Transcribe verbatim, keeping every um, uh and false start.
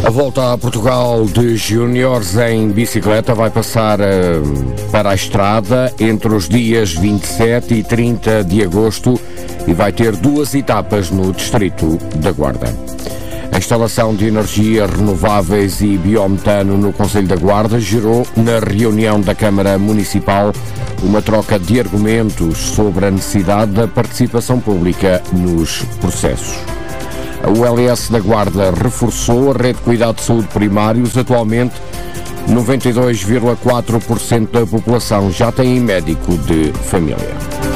A volta a Portugal de júniores em bicicleta vai passar uh, para a estrada entre os dias vinte e sete e trinta de agosto e vai ter duas etapas no distrito da Guarda. A instalação de energias renováveis e biometano no Concelho da Guarda gerou, na reunião da Câmara Municipal, uma troca de argumentos sobre a necessidade da participação pública nos processos. A U L S da Guarda reforçou a rede de cuidado de saúde primários. Atualmente, noventa e dois vírgula quatro por cento da população já tem médico de família.